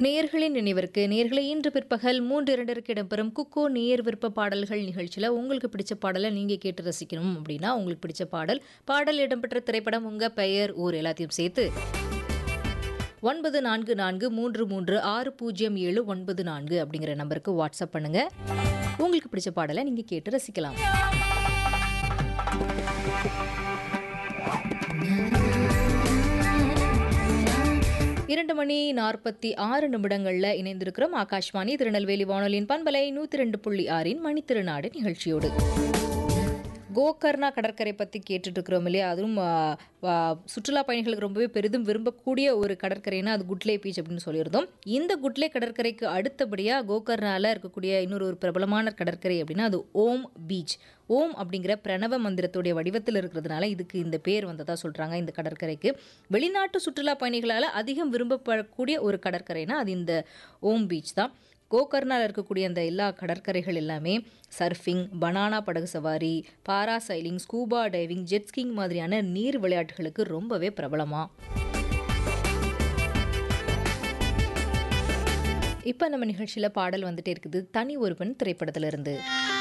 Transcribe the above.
நேயர்களின் நினைவிற்கு நேயர்களை இன்று பிற்பகல் 3:02 இடம்பெறும் குக்கோ நேயர் விருப்ப பாடல்கள் நிகழ்ச்சியில் உங்களுக்கு பிடிச்ச பாடலை நீங்கள் கேட்டு ரசிக்கணும் அப்படின்னா உங்களுக்கு பிடிச்ச பாடல் இடம்பெற்ற திரைப்படம் உங்கள் பெயர் ஊர் எல்லாத்தையும் சேர்த்து 9443360794 அப்படிங்கிற நம்பருக்கு வாட்ஸ்அப் பண்ணுங்க. உங்களுக்கு பிடிச்ச பாடலை நீங்கள் கேட்டு ரசிக்கலாம். 2:46 இணைந்திருக்கிறோம். ஆகாஷ்வாணி திருநெல்வேலி வானொலியின் பண்பலை 102.6 மணித்திருநாடு நிகழ்ச்சியோடு. கோகர்ணா கடற்கரை பற்றி கேட்டுட்டு இருக்கிறோம் இல்லையா? அதுவும் சுற்றுலா பயணிகளுக்கு ரொம்பவே பெரிதும் விரும்பக்கூடிய ஒரு கடற்கரைனா அது குட்லே பீச் அப்படின்னு சொல்லியிருந்தோம். இந்த குட்லே கடற்கரைக்கு அடுத்தபடியாக கோகர்ணாவில் இருக்கக்கூடிய இன்னொரு பிரபலமான கடற்கரை அப்படின்னா அது ஓம் பீச். ஓம் அப்படிங்கிற பிரணவ மந்திரத்துடைய வடிவத்தில் இருக்கிறதுனால இதுக்கு இந்த பேர் வந்ததாக சொல்கிறாங்க. இந்த கடற்கரைக்கு வெளிநாட்டு சுற்றுலா பயணிகளால் அதிகம் விரும்பப்படக்கூடிய ஒரு கடற்கரைனா அது இந்த ஓம் பீச் தான். கோகர்ணாவில் இருக்கக்கூடிய அந்த எல்லா கடற்கரைகள் எல்லாமே சர்ஃபிங், பனானா படகு சவாரி, பாராசைலிங், ஸ்கூபா டைவிங், ஜெட்ஸ்கிங் மாதிரியான நீர் விளையாட்டுகளுக்கு ரொம்பவே பிரபலமாக. இப்போ நம்ம நிகழ்ச்சியில் பாடல் வந்துட்டே இருக்குது. தனி ஒருவன் திரைப்படத்திலிருந்து.